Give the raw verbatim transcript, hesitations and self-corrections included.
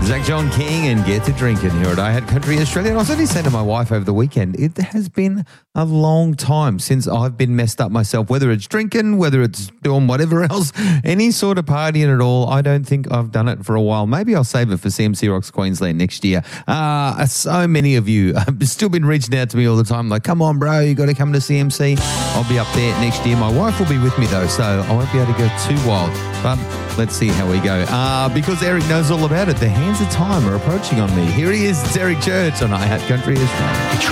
Zach John King and Get to Drinking here at I Had Country Australia. And I was only saying to my wife over the weekend, it has been a long time since I've been messed up myself, whether it's drinking, whether it's doing whatever else, any sort of partying at all. I don't think I've done it for a while. Maybe I'll save it for C M C Rocks Queensland next year. Uh, so many of you have still been reaching out to me all the time, like, come on, bro, you got to come to C M C. I'll be up there next year. My wife will be with me, though, so I won't be able to go too wild. But let's see how we go. Uh, because Eric knows all about it. The hands of time are approaching on me. Here he is. It's Eric Church on I Had Country Australia.